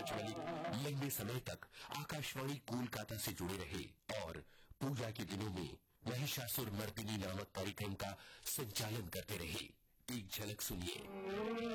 सचवली लंबे समय तक आकाशवाणी कोलकाता से जुड़े रहे और पूजा के दिनों में महिषासुर मर्दिनी नामक कार्यक्रम का संचालन करते रहे। एक झलक सुनिए।